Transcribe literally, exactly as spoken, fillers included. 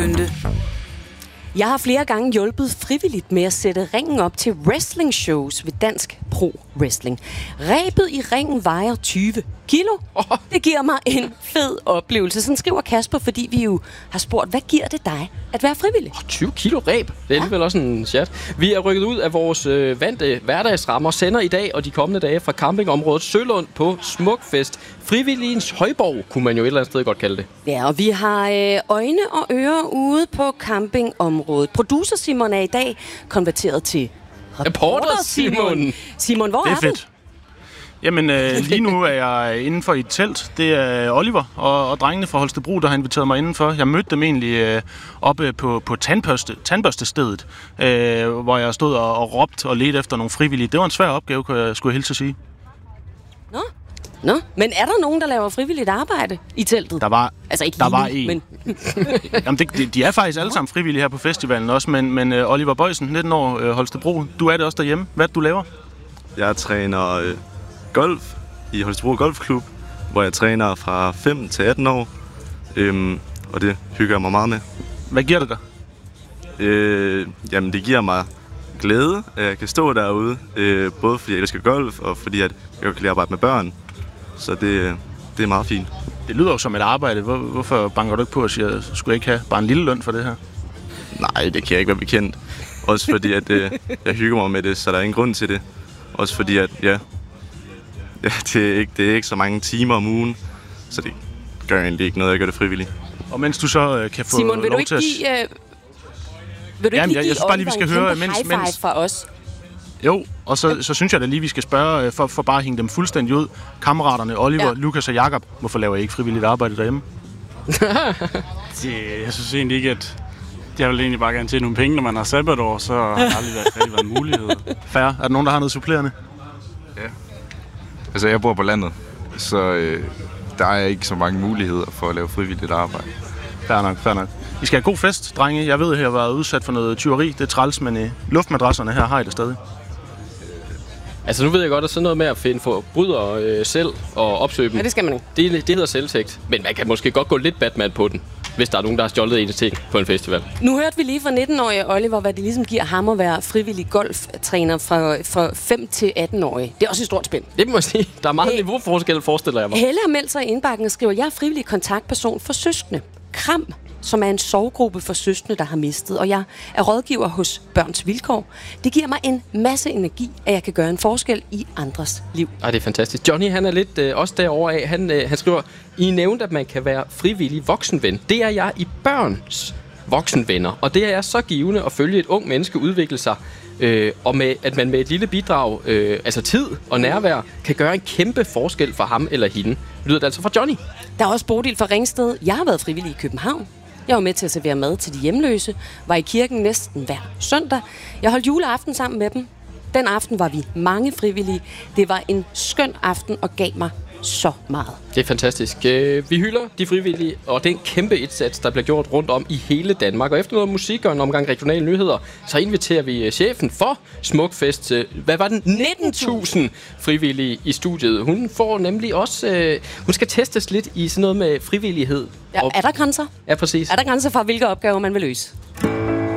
Bønte. Jeg har flere gange hjulpet frivilligt med at sætte ringen op til wrestling shows ved Dansk Pro Wrestling. Rebet i ringen vejer tyve kilo. Det giver mig en fed oplevelse. Sådan skriver Kasper, fordi vi jo har spurgt, hvad giver det dig at være frivillig? Oh, tyve kilo reb. Det er alligevel ja. også en chat. Vi er rykket ud af vores øh, vante hverdagsrammer, sender i dag og de kommende dage fra campingområdet Sølund på Smukfest. Frivilligens højborg, kunne man jo et eller andet sted godt kalde det. Ja, og vi har øh, øjne og ører ude på campingområdet. Producer Simon er i dag konverteret til reporter Simon. Simon, hvor det er, er fedt. du? Jamen, øh, lige nu er jeg inden for et telt. Det er Oliver og, og drengene fra Holstebro, der har inviteret mig indenfor. Jeg mødte dem egentlig øh, oppe på, på tandbørste, tandbørstestedet, øh, hvor jeg stod og, og råbte og ledte efter nogle frivillige. Det var en svær opgave, kunne jeg, skulle jeg hilse at sige. Nå. Nå, men er der nogen, der laver frivilligt arbejde i teltet? Der var, altså ikke der lige var nu, en. Men... Jamen, det, de, de er faktisk alle sammen frivillige her på festivalen også, men, men uh, Oliver Bøjsen, nitten år, uh, Holstebro, du er det også derhjemme. Hvad er det, du laver? Jeg træner øh, golf i Holstebro Golfklub, hvor jeg træner fra fem til atten år, øhm, og det hygger jeg mig meget med. Hvad giver det dig? Øh, jamen, det giver mig glæde, at jeg kan stå derude, øh, både fordi jeg elsker golf, og fordi at jeg kan lide at arbejde med børn. Så det, det er meget fint. Det lyder jo som et arbejde. Hvor, hvorfor banker du ikke på og siger, skulle jeg ikke have bare en lille løn for det her? Nej, det kan jeg ikke være bekendt. Også fordi, at øh, jeg hygger mig med det, så der er ingen grund til det. Også fordi, at ja, ja det, er ikke, det er ikke så mange timer om ugen, så det gør egentlig ikke noget, jeg gør det frivilligt. Og mens du så øh, kan få Simon, vil lov du ikke til at... give, øh, vil du Jamen, ikke jeg, give jeg synes bare lige, vi skal høre, mens, high five mens... fra os? Jo, og så, så synes jeg da lige, vi skal spørge, for, for bare at hænge dem fuldstændig ud. Kammeraterne Oliver, ja. Lukas og Jakob, hvorfor laver I ikke frivilligt arbejde derhjemme? det, jeg synes egentlig ikke, at jeg vil egentlig bare gerne tjene nogle penge, når man har sabbatår, så har det aldrig været, aldrig været en mulighed. Fair. Er der nogen, der har noget supplerende? Ja. Altså, jeg bor på landet, så øh, der er ikke så mange muligheder for at lave frivilligt arbejde. Fair nok, fair nok. I skal have god fest, drenge. Jeg ved, at jeg har været udsat for noget tyveri. Det er træls, men øh, luftmadrasserne her har I det stadig. Altså, nu ved jeg godt, at sådan noget med at finde forbrydere øh, selv og opsøge dem... Ja, det skal man ikke. Det, det hedder selvtægt. Men man kan måske godt gå lidt Batman på den, hvis der er nogen, der har stjålet ens ting på en festival. Nu hørte vi lige fra nitten-årige Oliver, hvad det ligesom giver ham at være frivillig golftræner fra, fra fem til atten-årige. Det er også et stort spænd. Det må jeg sige. Der er meget Hey. niveauforskel, forestiller jeg mig. Helle har meldt sig i indbakken og skriver, jeg er frivillig kontaktperson for søskende. Kram, som er en sorggruppe for søskende, der har mistet. Og jeg er rådgiver hos Børns Vilkår. Det giver mig en masse energi, at jeg kan gøre en forskel i andres liv. Ej, det er fantastisk. Johnny, han er lidt øh, også derovre af. Han, øh, han skriver, I nævnte, at man kan være frivillig voksenven. Det er jeg i børns voksenvenner. Og det er så givende at følge et ung menneske udvikle sig. Øh, og med, at man med et lille bidrag, øh, altså tid og nærvær, kan gøre en kæmpe forskel for ham eller hende. Lyder det altså fra Johnny? Der er også Bodil fra Ringsted. Jeg har været frivillig i København. Jeg var med til at servere mad til de hjemløse. Var i kirken næsten hver søndag. Jeg holdt juleaften sammen med dem. Den aften var vi mange frivillige. Det var en skøn aften og gav mig så meget. Det er fantastisk. Vi hylder de frivillige, og den kæmpe indsats, der bliver gjort rundt om i hele Danmark. Og efter noget musik og en omgang regionale nyheder, så inviterer vi chefen for Smukfest. Hvad var den? nitten tusind frivillige i studiet. Hun får nemlig også... Øh, hun skal testes lidt i sådan noget med frivillighed. Ja, er der grænser? Ja, præcis. Er der grænser for, hvilke opgaver man vil løse?